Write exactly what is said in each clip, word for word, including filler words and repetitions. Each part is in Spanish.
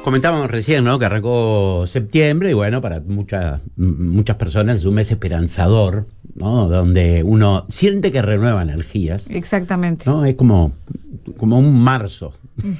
Comentábamos recién, ¿no?, que arrancó septiembre y bueno, para muchas muchas personas es un mes esperanzador, ¿no?, donde uno siente que renueva energías. Exactamente. ¿No? Es como, como un marzo.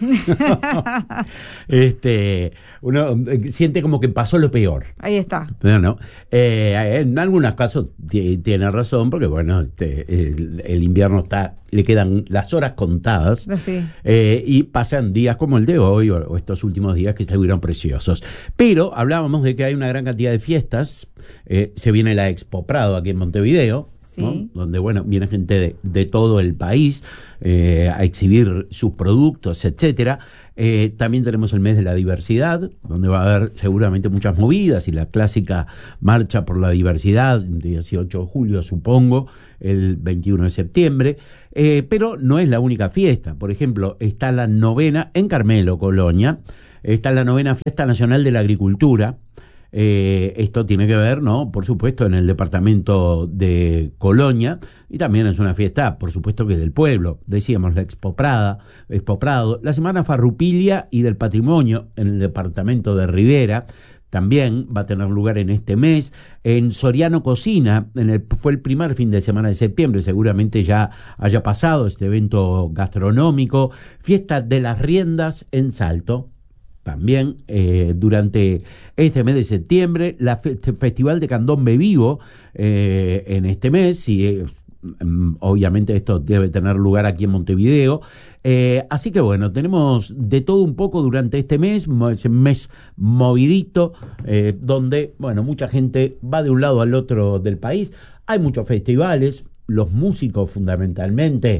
este uno siente como que pasó lo peor. Ahí está. No, no. Eh, en algunos casos t- tiene razón, porque bueno, este, el, el invierno está, le quedan las horas contadas, Sí. eh, y pasan días como el de hoy o, o estos últimos días que estuvieron preciosos. Pero hablábamos de que hay una gran cantidad de fiestas. Eh, se viene la Expo Prado aquí en Montevideo. Sí. ¿No? Donde, bueno, viene gente de, de todo el país eh, a exhibir sus productos, etcétera. Eh, también tenemos el mes de la diversidad, donde va a haber seguramente muchas movidas y la clásica marcha por la diversidad, dieciocho de julio, supongo, el veintiuno de septiembre. Eh, pero no es la única fiesta. Por ejemplo, está la novena en Carmelo, Colonia, está la novena Fiesta Nacional de la Agricultura. Eh, esto tiene que ver, ¿no?, por supuesto, en el departamento de Colonia, y también es una fiesta, por supuesto, que es del pueblo. Decíamos la Expo Prada, Expo Prado, la Semana Farrupilia y del Patrimonio en el departamento de Rivera, también va a tener lugar en este mes. En Soriano Cocina, en el, fue el primer fin de semana de septiembre, seguramente ya haya pasado este evento gastronómico. Fiesta de las Riendas en Salto. También eh, durante este mes de septiembre, la fe- Festival de Candombe Vivo eh, en este mes, y eh, obviamente esto debe tener lugar aquí en Montevideo. Eh, así que bueno, tenemos de todo un poco durante este mes, ese mes movidito, eh, donde, bueno, mucha gente va de un lado al otro del país. Hay muchos festivales, los músicos fundamentalmente,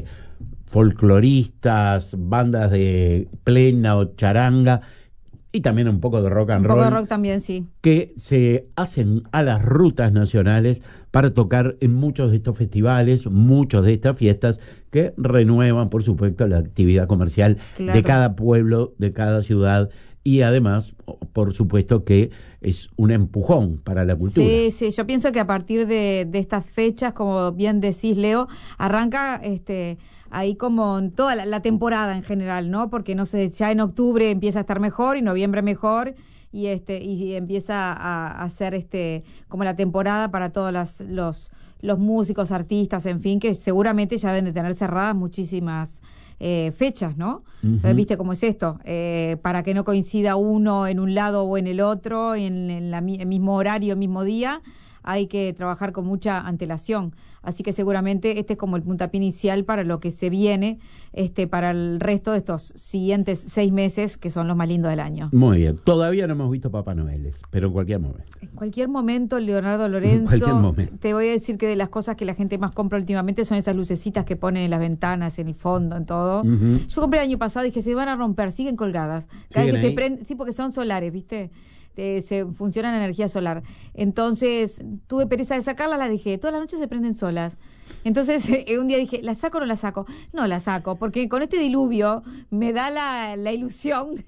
folcloristas, bandas de plena o charanga, y también un poco de rock and Un roll. poco de rock también, sí. Que se hacen a las rutas nacionales para tocar en muchos de estos festivales, muchos de estas fiestas que renuevan, por supuesto, la actividad comercial Claro. de cada pueblo, de cada ciudad, y además, por supuesto, que es un empujón para la cultura. Sí, sí, yo pienso que a partir de, de estas fechas, como bien decís, Leo, arranca este ahí como en toda la, la temporada en general, ¿no? Porque no sé, ya en octubre empieza a estar mejor y noviembre mejor, y este y empieza a, a ser este como la temporada para todos las, los los músicos, artistas, en fin, que seguramente ya deben de tener cerradas muchísimas eh, fechas, ¿no? Uh-huh. ¿Viste cómo es esto? Eh, para que no coincida uno en un lado o en el otro, en, en la, el mismo horario, mismo día, hay que trabajar con mucha antelación. Así que seguramente este es como el puntapié inicial para lo que se viene este para el resto de estos siguientes seis meses, que son los más lindos del año. Muy bien. Todavía no hemos visto Papá Noeles, pero en cualquier momento. En cualquier momento, Leonardo Lorenzo, En cualquier momento. Te voy a decir que de las cosas que la gente más compra últimamente son esas lucecitas que ponen en las ventanas, en el fondo, en todo. Uh-huh. Yo compré el año pasado y dije, se van a romper, siguen colgadas. Cada vez que se prenden, sí, porque son solares, ¿viste? Eh, se funcionan en energía solar. Entonces tuve pereza de sacarlas, las dejé. Todas las noches se prenden solas. Entonces eh, un día dije, ¿la saco o no la saco? No la saco, porque con este diluvio me da la, la ilusión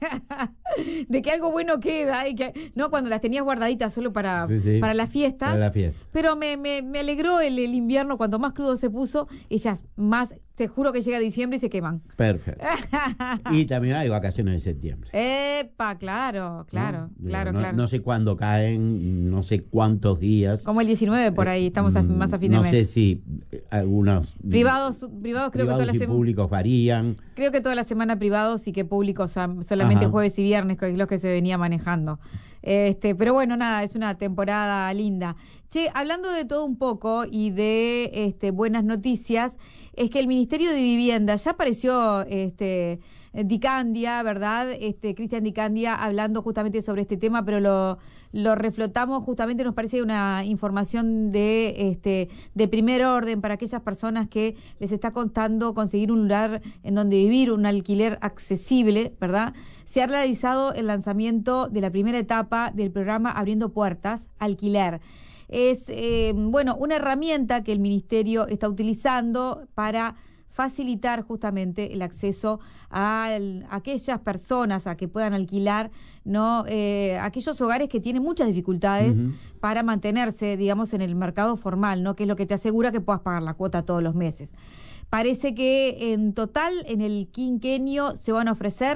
de que algo bueno queda, y que no cuando las tenías guardaditas solo para, sí, sí, para las fiestas. Para la fiesta. Pero me, me, me alegró el, el invierno, cuanto más crudo se puso, ellas más, te juro que llega diciembre y se queman. Perfecto. Y también hay vacaciones de septiembre. Epa, claro, claro, ¿No? claro, no, claro. No sé cuándo caen, no sé cuántos días. Como el diecinueve por ahí, estamos a, más a fin de no mes. No sé si algunos privados, privados creo privados que toda la y semana públicos varían. Creo que toda la semana privados y que públicos solamente Ajá. jueves y viernes, que es lo que se venía manejando. Este, pero bueno, nada, es una temporada linda. Che, hablando de todo un poco y de este, buenas noticias, es que el Ministerio de Vivienda ya apareció este Di Candia, ¿verdad? Este Cristian Di Candia hablando justamente sobre este tema, pero lo lo reflotamos justamente, nos parece una información de este de primer orden para aquellas personas que les está costando conseguir un lugar en donde vivir, un alquiler accesible, ¿verdad? Se ha realizado el lanzamiento de la primera etapa del programa Abriendo Puertas, Alquiler. Es, eh, bueno, una herramienta que el Ministerio está utilizando para facilitar justamente el acceso a, el, a aquellas personas a que puedan alquilar, no eh, aquellos hogares que tienen muchas dificultades uh-huh. para mantenerse, digamos, en el mercado formal, ¿no? Que es lo que te asegura que puedas pagar la cuota todos los meses. Parece que en total, en el quinquenio, se van a ofrecer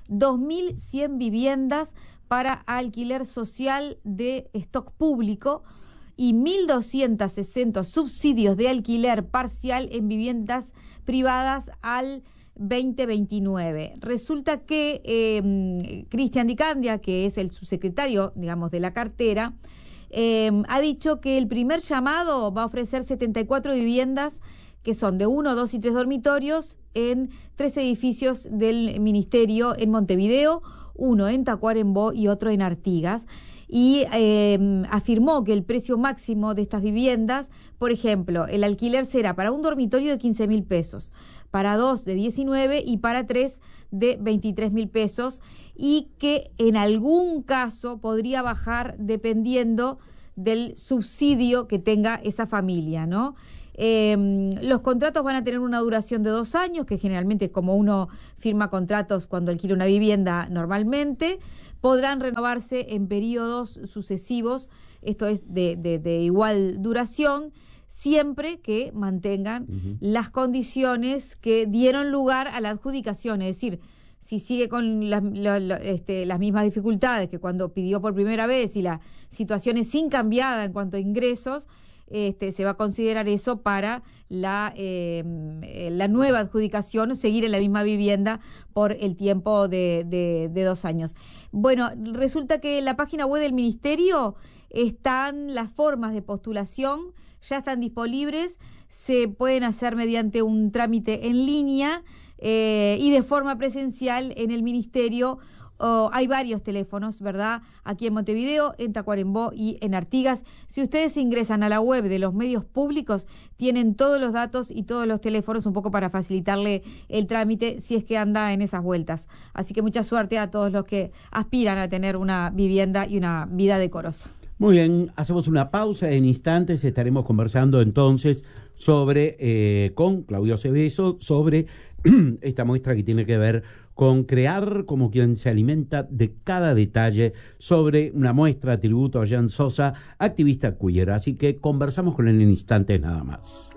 dos mil cien viviendas para alquiler social de stock público y mil doscientos sesenta subsidios de alquiler parcial en viviendas privadas al veinte veintinueve. Resulta que eh, Cristian Di Candia, que es el subsecretario, digamos, de la cartera, eh, ha dicho que el primer llamado va a ofrecer setenta y cuatro viviendas que son de uno, dos y tres dormitorios en tres edificios del Ministerio en Montevideo, uno en Tacuarembó y otro en Artigas. Y eh, afirmó que el precio máximo de estas viviendas, por ejemplo, el alquiler será para un dormitorio de quince mil pesos, para dos de diecinueve y para tres de veintitrés mil pesos, y que en algún caso podría bajar dependiendo del subsidio que tenga esa familia, ¿no? Eh, los contratos van a tener una duración de dos años, que generalmente es como uno firma contratos cuando alquila una vivienda normalmente. Podrán renovarse en periodos sucesivos, esto es de, de, de igual duración, siempre que mantengan uh-huh. las condiciones que dieron lugar a la adjudicación, es decir, si sigue con la, la, la, este, las mismas dificultades que cuando pidió por primera vez y la situación es incambiada en cuanto a ingresos, Este, se va a considerar eso para la, eh, la nueva adjudicación, seguir en la misma vivienda por el tiempo de, de, de dos años. Bueno, resulta que en la página web del Ministerio están las formas de postulación, ya están disponibles, se pueden hacer mediante un trámite en línea eh, y de forma presencial en el Ministerio. Oh, hay varios teléfonos, ¿verdad? Aquí en Montevideo, en Tacuarembó y en Artigas. Si ustedes ingresan a la web de los medios públicos, tienen todos los datos y todos los teléfonos un poco para facilitarle el trámite si es que anda en esas vueltas. Así que mucha suerte a todos los que aspiran a tener una vivienda y una vida decorosa. Muy bien, hacemos una pausa. En instantes estaremos conversando entonces sobre eh, con Claudio Cebeso sobre esta muestra que tiene que ver con crear como quien se alimenta de cada detalle, sobre una muestra tributo a Jan Sosa, activista queer. Así que conversamos con él en instantes nada más.